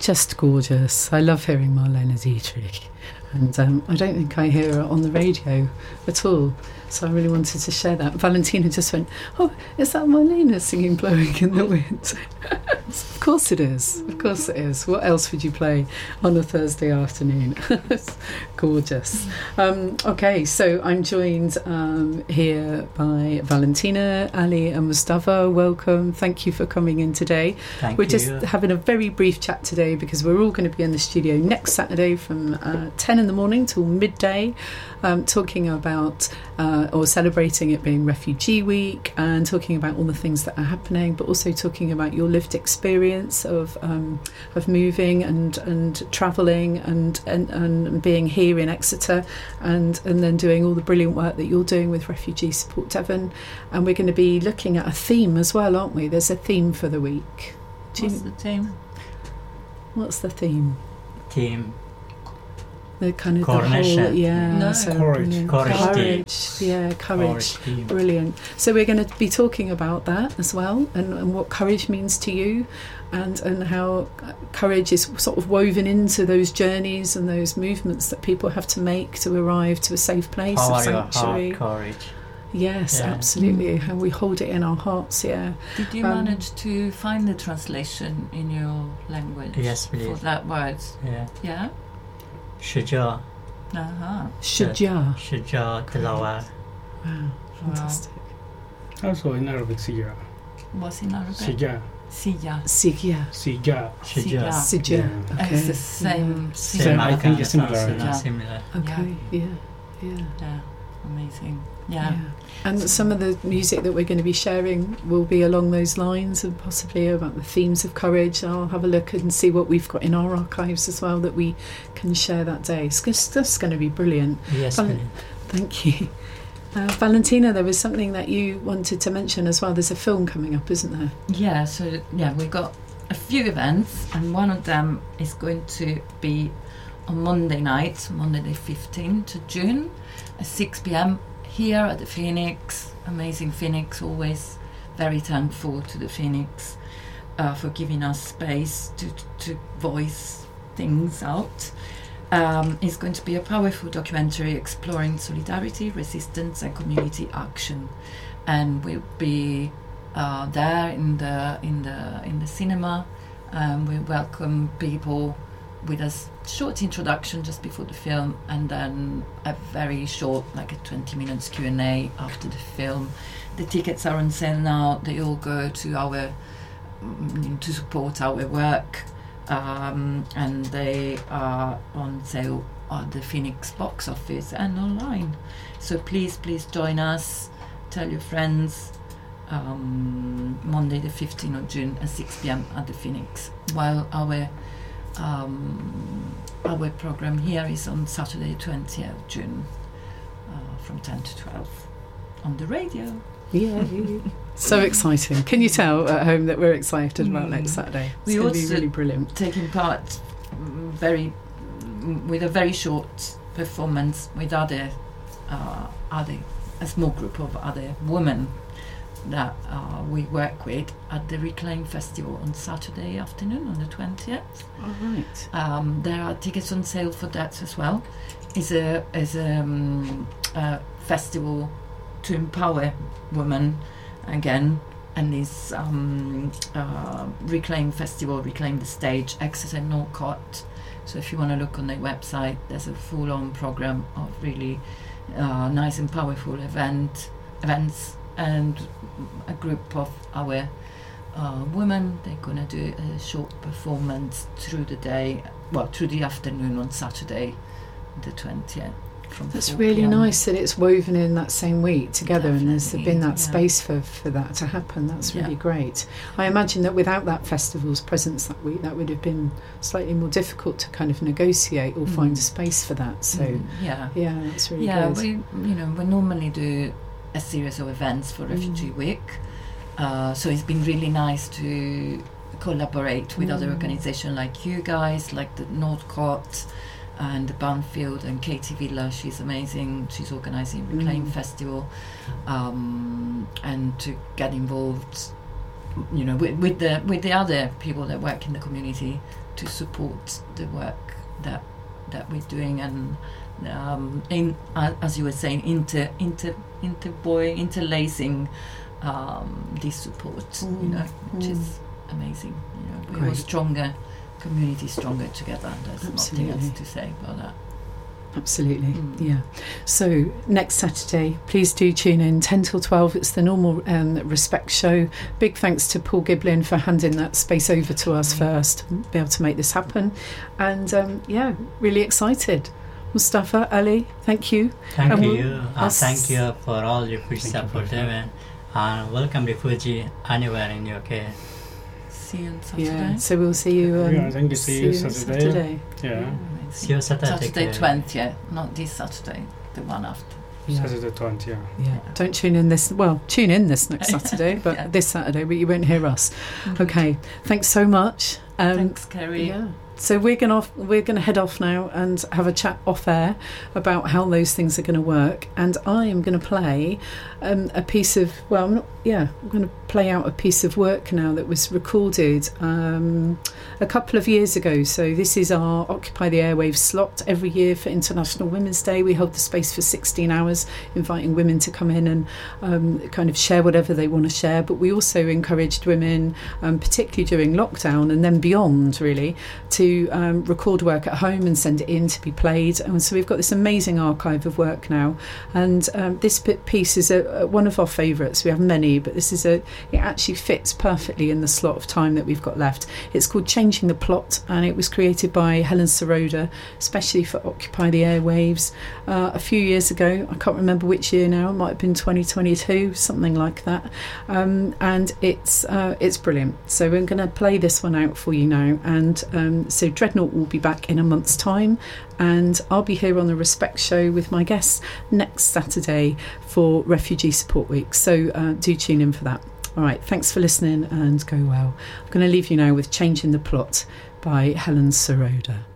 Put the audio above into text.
just gorgeous. I love hearing Marlene Dietrich, and I don't think I hear her on the radio at all. So I really wanted to share that. Valentina just went, "Oh, is that Marlene singing Blowing in the Wind?" Of course it is. Of course it is. What else would you play on a Thursday afternoon? It's gorgeous. Okay, so I'm joined here by Valentina, Ali and Mustafa. Welcome. Thank you for coming in today. We're just having a very brief chat today because we're all going to be in the studio next Saturday from 10 in the morning till midday, talking about or celebrating it being Refugee Week and talking about all the things that are happening, but also talking about your lived experience of moving and travelling and being here in Exeter and then doing all the brilliant work that you're doing with Refugee Support Devon. And we're going to be looking at a theme as well, aren't we? There's a theme for the week. What's the theme? What's the theme? The kind of coronation. the whole, yeah, no. so Courage. Courage. Brilliant. So we're going to be talking about that as well, and what courage means to you, and how courage is sort of woven into those journeys and those movements that people have to make to arrive to a safe place of sanctuary. Courage. Yes, absolutely. How we hold it in our hearts. Yeah. Did you manage to find the translation in your language? Yes, please. For that word. Yeah. Shuja. Shuja. Tilawa. Wow, fantastic. Also in Arabic, Sija. What's in Arabic? Sija. Sija. Okay. It's the same. I think it's similar. Okay. Yeah. Amazing. Yeah. And some of the music that we're going to be sharing will be along those lines and possibly about the themes of courage. I'll have a look and see what we've got in our archives as well that we can share that day. It's just going to be brilliant. Yes, brilliant. Thank you. Valentina, there was something that you wanted to mention as well. There's a film coming up, isn't there? Yeah, so we've got a few events, and one of them is going to be on Monday night, Monday the 15th of June at 6 p.m. here at the Phoenix. Amazing Phoenix, always very thankful to the Phoenix for giving us space to voice things out. It's going to be a powerful documentary exploring solidarity, resistance and community action, and we'll be there in the cinema. We welcome people with a short introduction just before the film, and then a very short, like a 20 minutes Q&A after the film. The tickets are on sale now. They all go to to support our work, and they are on sale at the Phoenix box office and online. So please join us. Tell your friends. Monday the 15th of June at 6 p.m. at the Phoenix. While our program here is on Saturday 20th of June from 10 to 12 on the radio. Yeah. So exciting. Can you tell at home that we're excited about next Saturday? It's going to be really brilliant. Taking part with a very short performance with a small group of other women that we work with at the Reclaim Festival on Saturday afternoon on the 20th. All right. There are tickets on sale for that as well. It's a festival to empower women again, and this Reclaim Festival, Reclaim the Stage, Exeter Northcote. So if you want to look on their website, there's a full-on program of really nice and powerful events, and a group of our women, they're going to do a short performance through the afternoon on Saturday the 20th. That's really nice that it's woven in that same week together. Definitely. And there's been that space for that to happen. That's really great. I imagine that without that festival's presence that week, that would have been slightly more difficult to kind of negotiate or find a space for that. So that's really good. We normally do a series of events for Refugee Week, so it's been really nice to collaborate with other organisations like you guys, like the Northcote and the Banfield and Katie Villa. She's amazing. She's organising Reclaim Festival, and to get involved with the other people that work in the community to support the work that we're doing, and as you were saying, interlacing this support, which is amazing. We're all stronger, community stronger together. There's nothing else to say about that. Absolutely, yeah. So next Saturday, please do tune in 10 till 12. It's the normal Respect show. Big thanks to Paul Giblin for handing that space over to us first, be able to make this happen. And really excited. Mustafa, Ali, thank you. Thank you. Thank you for all your good support, and welcome refugee anywhere in UK. See you on Saturday. Yeah, so we'll see you. I think we see you Saturday. Yeah. See you Saturday 20th, not this Saturday, the one after. Yeah. Saturday 20th. Yeah. Don't tune in this. Well, tune in this next Saturday, but this Saturday, but you won't hear us. Okay. Thanks so much. Thanks, Kerry. Yeah. So we're gonna head off now and have a chat off air about how those things are going to work. And I am going to play a piece of. I'm going to play out a piece of work now that was recorded a couple of years ago. So this is our Occupy the Airwaves slot. Every year for International Women's Day, we hold the space for 16 hours, inviting women to come in and kind of share whatever they want to share. But we also encouraged women, particularly during lockdown and then beyond, really, to record work at home and send it in to be played. And so we've got this amazing archive of work now. And this piece is one of our favourites. We have many, but this is it actually fits perfectly in the slot of time that we've got left. It's called Changing the Plot, and it was created by Helen Soroda, especially for Occupy the Airwaves, a few years ago. I can't remember which year now. It might have been 2022, something like that. And it's brilliant. So we're going to play this one out for you now. And so Dreadnought will be back in a month's time, and I'll be here on the Respect show with my guests next Saturday for Refugee Support Week. So do tune in for that. All right, thanks for listening and go well. I'm going to leave you now with Changing the Plot by Helen Soroda.